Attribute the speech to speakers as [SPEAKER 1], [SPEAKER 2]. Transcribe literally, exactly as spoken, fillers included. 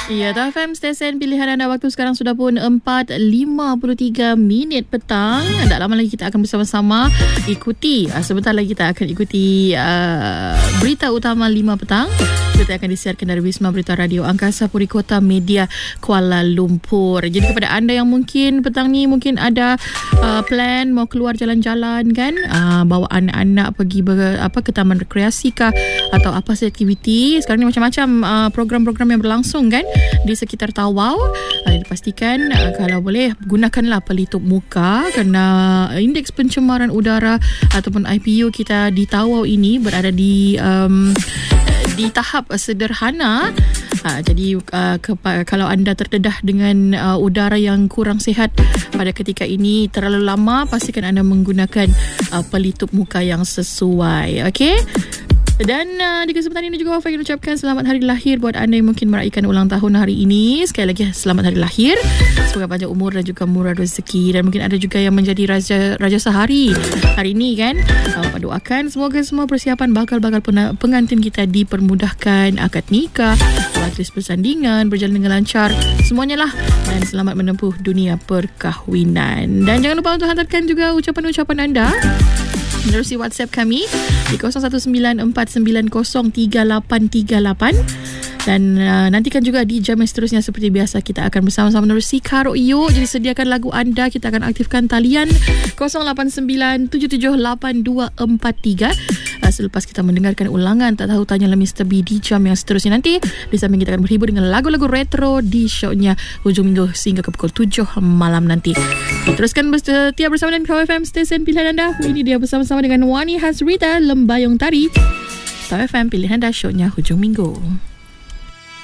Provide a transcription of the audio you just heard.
[SPEAKER 1] Ya, T F M stesen pilihan anda. Waktu sekarang sudah pun empat lima puluh tiga minit petang. Tak lama lagi kita akan bersama-sama ikuti, uh, sebentar lagi kita akan ikuti uh, berita utama lima petang. Kita akan disiarkan dari Wisma Berita Radio Angkasa Puri Kota Media Kuala Lumpur. Jadi kepada anda yang mungkin petang ni mungkin ada uh, plan mau keluar jalan-jalan kan, uh, bawa anak-anak pergi ber, apa ke taman rekreasi kah atau apa sahaja aktiviti. Sekarang ni macam-macam uh, program-program yang berlangsung kan di sekitar Tawau. Uh, dipastikan uh, kalau boleh gunakanlah pelitup muka kerana indeks pencemaran udara ataupun I P U kita di Tawau ini berada di um, di tahap sederhana. Ha, jadi uh, kepa- kalau anda terdedah dengan uh, udara yang kurang sihat pada ketika ini terlalu lama, pastikan anda menggunakan uh, pelitup muka yang sesuai. Okey. Dan uh, di kesempatan ini juga Wafa ingin ucapkan selamat hari lahir buat anda yang mungkin meraihkan ulang tahun hari ini. Sekali lagi selamat hari lahir. Semoga panjang umur dan juga murah rezeki. Dan mungkin ada juga yang menjadi raja raja sehari hari ini kan. Wafa doakan semoga semua persiapan bakal-bakal pengantin kita dipermudahkan, akad nikah, majlis persandingan berjalan dengan lancar semuanya lah, dan selamat menempuh dunia perkahwinan. Dan jangan lupa untuk hantarkan juga ucapan-ucapan anda menerusi WhatsApp kami di kosong satu sembilan empat sembilan kosong tiga lapan tiga lapan. Dan uh, nantikan juga di jam yang seterusnya seperti biasa kita akan bersama-sama menerusi Karo Iyo. Jadi sediakan lagu anda, kita akan aktifkan talian kosong lapan sembilan tujuh tujuh lapan dua empat tiga. Uh, selepas kita mendengarkan ulangan Tak Tahu Tanyalah Mister B di jam yang seterusnya nanti. Di samping kita akan berhibur dengan lagu-lagu retro di show-nya hujung minggu sehingga ke pukul tujuh malam nanti. Teruskan setia bersama dengan K F M stesen pilihan anda. Ini dia bersama-sama dengan Wani Hasrita Lembayung Tari. K F M pilihan anda, show-nya hujung minggu.